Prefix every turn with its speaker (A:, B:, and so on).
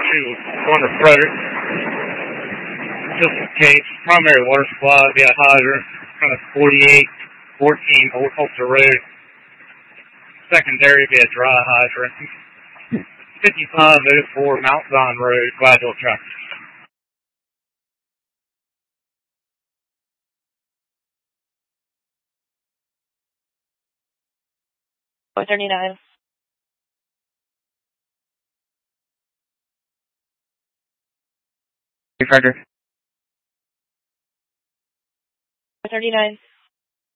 A: going to Frederick. Just in case, primary water supply would be a hydrant, kind of 4814 Old Holter Road. Secondary would be a dry hydrant. 5504 Mount Zion Road, Gladwell, Texas.
B: $439.
A: Hey, Frederick.
B: $439.